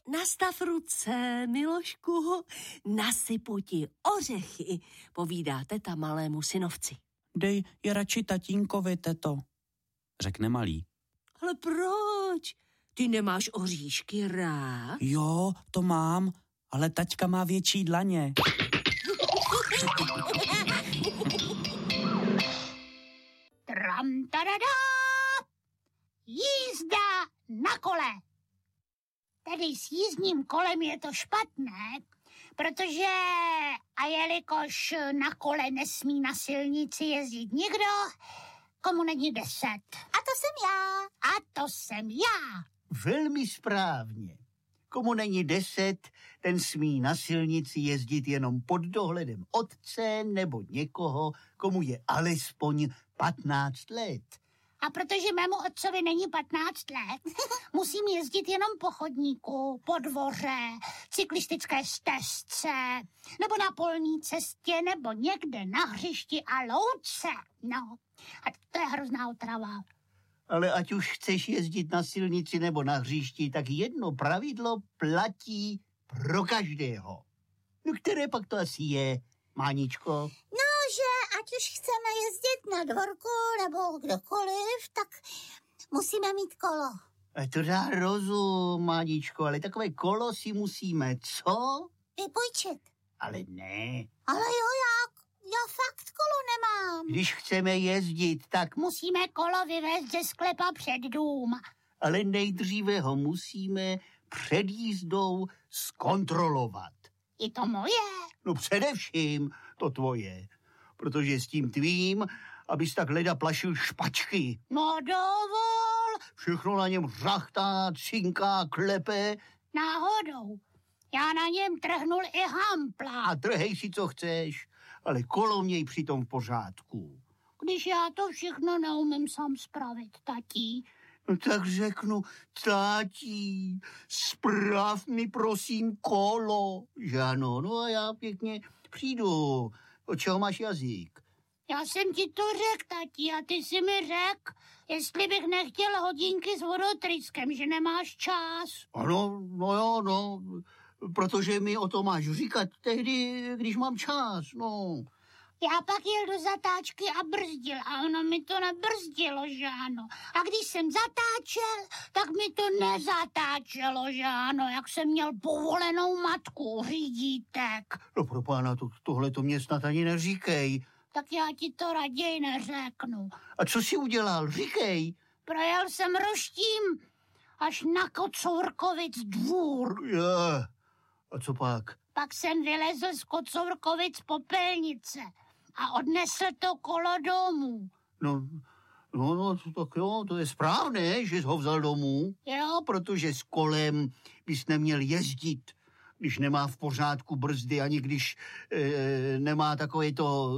Nastav ruce, Milošku, nasypu ti ořechy, povídá teta malému synovci. Dej je radši tatínkovi, teto, řekne malý. Ale proč? Ty nemáš oříšky rád? Jo, to mám, ale taťka má větší dlaně. Tram, tadadá! Jízda na kole. Tedy s jízdním kolem je to špatné, protože a jelikož na kole nesmí na silnici jezdit nikdo, komu není 10. A to jsem já. A to jsem já. Velmi správně. Komu není 10, ten smí na silnici jezdit jenom pod dohledem otce nebo někoho, komu je alespoň 15 let. A protože mému otcovi není 15 let, musím jezdit jenom po chodníku, po dvoře, cyklistické stezce, nebo na polní cestě, nebo někde na hřišti a louce. No, a to je hrozná otrava. Ale ať už chceš jezdit na silnici nebo na hřišti, tak jedno pravidlo platí pro každého. No které pak to asi je, Máničko? No, že ať už chceme jezdit na dvorku nebo kdokoliv, tak musíme mít kolo. To dá rozum, Máničko, ale takové kolo si musíme, co? Vypůjčit. Ale ne. Ale jo, já fakt kolo nemám. Když chceme jezdit, tak musíme kolo vyvést ze sklepa před dům. Ale nejdříve ho musíme před jízdou zkontrolovat. I to moje? No především to tvoje, protože s tím tvým, abys tak leda plašil špačky. No dovol. Všechno na něm řachtá, cinká, klepe. Náhodou. Já na něm trhnul i hampla. A trhej si, co chceš, ale kolo měj přitom v pořádku. Když já to všechno neumím sám spravit, tatí. No tak řeknu, tátí, sprav mi prosím kolo. Že ano, no a já pěkně přijdu. O čeho máš jazyk? Já jsem ti to řekl, tatí, a ty jsi mi řekl, jestli bych nechtěl hodinky s vodotryskem, že nemáš čas. Ano, no jo, no, protože mi o to máš říkat tehdy, když mám čas, no. Já pak jel do zatáčky a brzdil a ono mi to nebrzdilo, že ano. A když jsem zatáčel, tak mi to nezatáčelo, že ano, jak jsem měl povolenou matku, řídítek. No pro pána, tohle to mě snad ani neříkej. Tak já ti to raději neřeknu. A co jsi udělal, říkej. Projel jsem Roštím až na Kocourkovic dvůr. Je. A co pak? Pak jsem vylezl z Kocourkovic popelnice a odnesl to kolo domů. No, tak jo, to je správné, že jsi ho vzal domů. Jo. Protože s kolem bys neměl jezdit, když nemá v pořádku brzdy, ani když nemá takové to,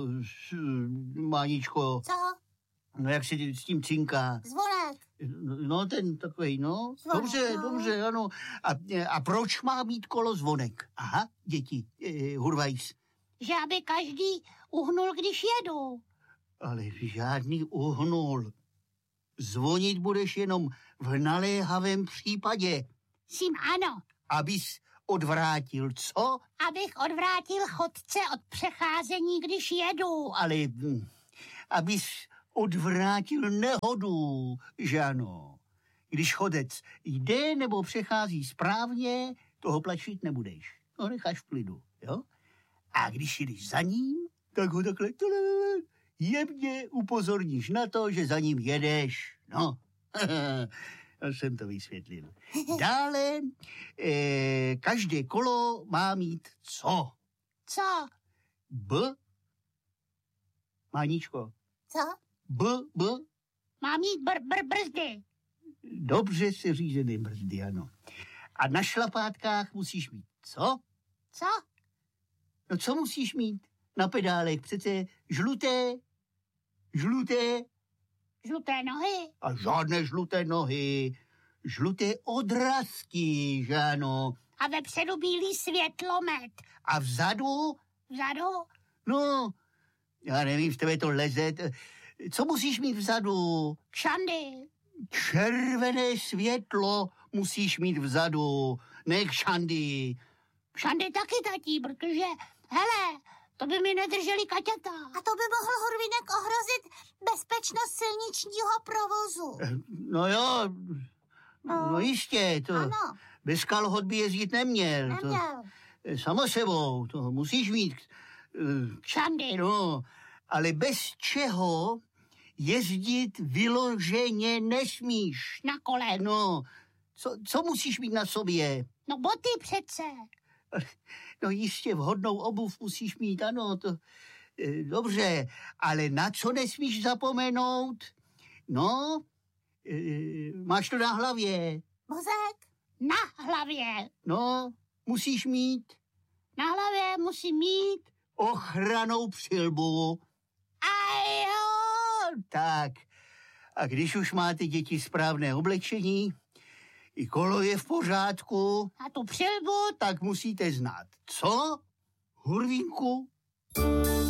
Máničko. Co? No jak si s tím cinká? Zvonek. No ten takovej, no. Zvonek, Dobře, ano. A proč má mít kolo zvonek? Aha, děti, hurvajs. Že aby každý uhnul, když jedu. Ale žádný uhnul. Zvonit budeš jenom v naléhavém případě. Sím ano. Abys odvrátil, co? Abych odvrátil chodce od přecházení, když jedu. Ale abys odvrátil nehodu, že ano. Když chodec jde nebo přechází správně, toho plašit nebudeš. To necháš v klidu, jo? A když jdeš za ním, tak ho takhle jemně upozorníš na to, že za ním jedeš. No, já jsem to vysvětlil. Dále, každé kolo má mít co? Co? Máničko. Co? B. Má mít brzdy. Dobře se řízené brzdy, ano. A na šlapátkách musíš mít co? Co? No co musíš mít? Na pedálech přece žluté nohy. A žádné žluté nohy. Žluté odrazky, že ano. A vepředu bílý světlomet. A vzadu? Vzadu? No, já nevím, v tebe to leze. Co musíš mít vzadu? Kšandy. Červené světlo musíš mít vzadu, ne kšandy. Kšandy taky, tatí, protože, hele, to by mi nedrželi kaťata. A to by mohl Hurvínek ohrozit bezpečnost silničního provozu. No jo, no jistě, to Ano. bez kalhot by jezdit neměl. Neměl. To, samo sebou, to musíš mít Kšandy. no, ale bez čeho jezdit vyloženě nesmíš. Na kole. No, co musíš mít na sobě? No boty přece. No jistě vhodnou obuv musíš mít, ano, to dobře, ale na co nesmíš zapomenout? No, máš to na hlavě. Vozek? Na hlavě. No, musíš mít Na hlavě musím mít. ochranou přilbu. A jo. Tak, a když už máte děti správné oblečení, i kolo je v pořádku, A tu přilbu. tak musíte znát. Co? Hurvínku?